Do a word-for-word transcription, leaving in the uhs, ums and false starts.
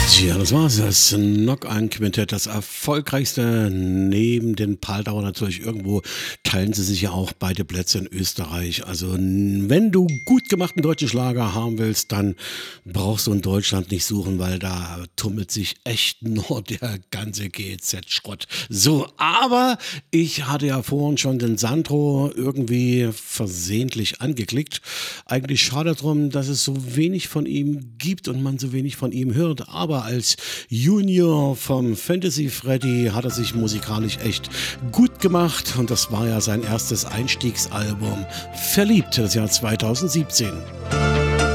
Ja, das war's. Das Knock-Ein-Quintett, das erfolgreichste neben den Paldauer natürlich. Irgendwo teilen sie sich ja auch beide Plätze in Österreich. Also n- wenn du gut gemachten deutschen Schlager haben willst, dann brauchst du in Deutschland nicht suchen, weil da tummelt sich echt nur der ganze G E Z-Schrott. So, aber ich hatte ja vorhin schon den Sandro irgendwie versehentlich angeklickt. Eigentlich schade drum, dass es so wenig von ihm gibt und man so wenig von ihm hört. Aber als Junior vom Fantasy Freddy hat er sich musikalisch echt gut gemacht. Und das war ja sein erstes Einstiegsalbum. Verliebt, das Jahr zweitausendsiebzehn.